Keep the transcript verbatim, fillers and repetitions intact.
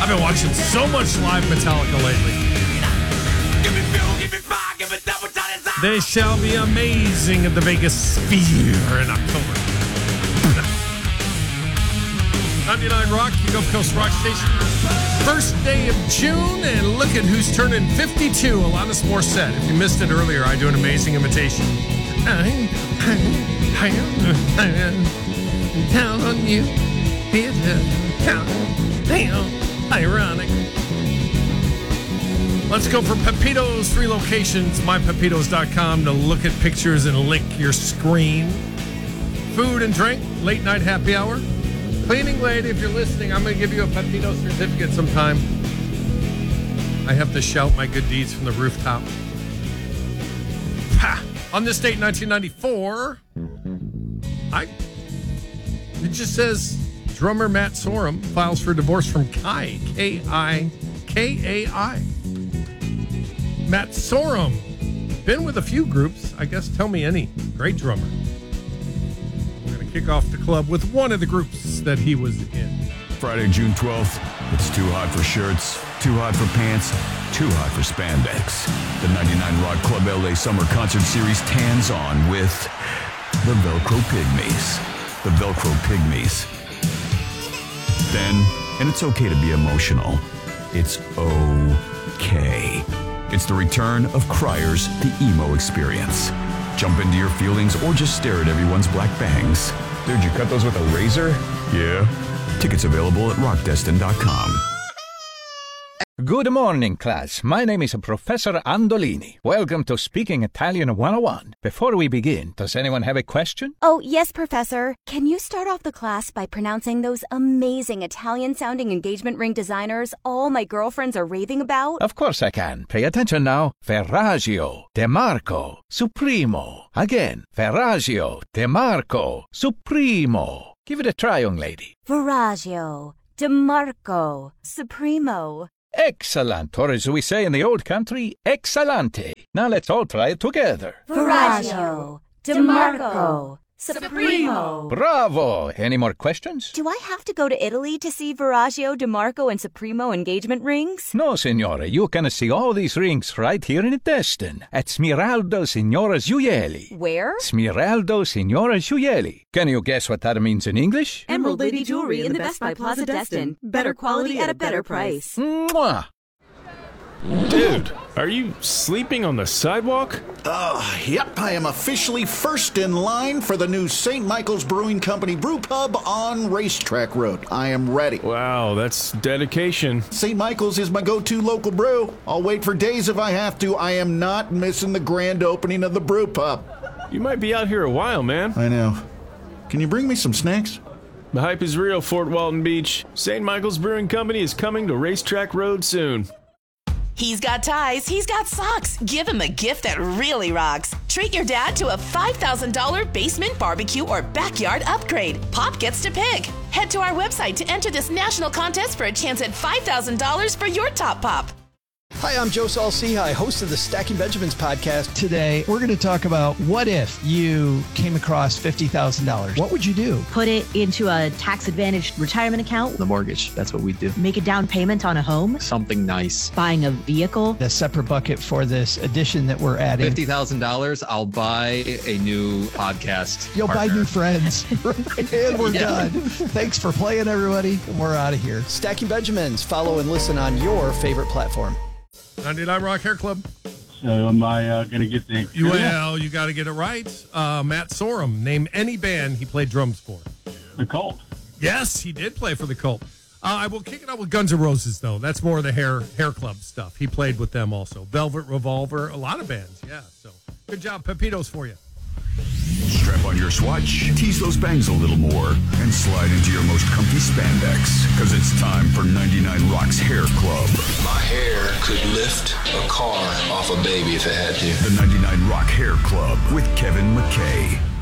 I've been watching so much live Metallica lately. They shall be amazing at the Vegas Sphere in October. ninety-nine Rock, your Gulf Coast Rock Station. First day of June, and look at who's turning fifty-two. Alanis Morissette. If you missed it earlier, I do an amazing imitation. Down on you. Ironic. Let's go for Pepito's three locations, my pepitos dot com, to look at pictures and lick your screen. Food and drink, late night happy hour. Cleaning lady, if you're listening, I'm going to give you a Pepito certificate sometime. I have to shout my good deeds from the rooftop. Ha! On this date, nineteen ninety-four, I it just says drummer Matt Sorum files for divorce from Kai, K I K A I. Matt Sorum, been with a few groups. I guess tell me any. Great drummer. We're going to kick off the club with one of the groups that he was in. Friday, June twelfth. It's too hot for shirts, too hot for pants, too hot for spandex. The ninety-nine Rock Club L A Summer Concert Series tans on with the Velcro Pygmies. The Velcro Pygmies. Then, and it's okay to be emotional, it's okay. It's the return of Cryers, the emo experience. Jump into your feelings or just stare at everyone's black bangs. Dude, you cut those with a razor? Yeah. Tickets available at rock destin dot com. Good morning, class. My name is Professor Andolini. Welcome to Speaking Italian one oh one. Before we begin, does anyone have a question? Oh, yes, Professor. Can you start off the class by pronouncing those amazing Italian-sounding engagement ring designers all my girlfriends are raving about? Of course I can. Pay attention now. Ferragio, DeMarco, Supremo. Again, Ferragio, DeMarco, Supremo. Give it a try, young lady. Ferragio, DeMarco, Supremo. Excellent, or as we say in the old country, excellente. Now let's all try it together. Ferragio, DeMarco, Supremo. Bravo! Any more questions? Do I have to go to Italy to see Ferragio, DeMarco, and Supremo engagement rings? No, signore. You can see all these rings right here in Destin at Smiraldo Signora Gioielli. Where? Smiraldo Signora Gioielli. Can you guess what that means in English? Emerald Lady Jewelry in the Best Buy Plaza Destin. Better quality at a better price. Mwah! Dude, are you sleeping on the sidewalk? Uh, yep, I am officially first in line for the new Saint Michael's Brewing Company Brew Pub on Racetrack Road. I am ready. Wow, that's dedication. Saint Michael's is my go-to local brew. I'll wait for days if I have to. I am not missing the grand opening of the brew pub. You might be out here a while, man. I know. Can you bring me some snacks? The hype is real, Fort Walton Beach. Saint Michael's Brewing Company is coming to Racetrack Road soon. He's got ties, he's got socks. Give him a gift that really rocks. Treat your dad to a five thousand dollars basement barbecue or backyard upgrade. Pop gets to pick. Head to our website to enter this national contest for a chance at five thousand dollars for your top pop. Hi, I'm Joe Saul-Sehy, host of the Stacking Benjamins podcast. Today, we're going to talk about what if you came across fifty thousand dollars. What would you do? Put it into a tax-advantaged retirement account. The mortgage, that's what we do. Make a down payment on a home. Something nice. Buying a vehicle. A separate bucket for this addition that we're adding. fifty thousand dollars, I'll buy a new podcast You'll partner. buy new friends. And we're yeah. done. Thanks for playing, everybody. We're out of here. Stacking Benjamins. Follow and listen on your favorite platform. ninety-nine Rock Hair Club. So am I uh, going to get the... You, well, you got to get it right. Uh, Matt Sorum. Name any band he played drums for. The Cult. Yes, he did play for the Cult. Uh, I will kick it out with Guns N' Roses, though. That's more of the hair hair club stuff. He played with them also. Velvet Revolver, a lot of bands, yeah. So good job, Pepitos, for you. Strap on your swatch, tease those bangs a little more, and slide into your most comfy spandex, because it's time for ninety-nine Rock's Hair Club. My hair could lift a car off a baby if it had to. The ninety-nine Rock Hair Club with Kevin McKay.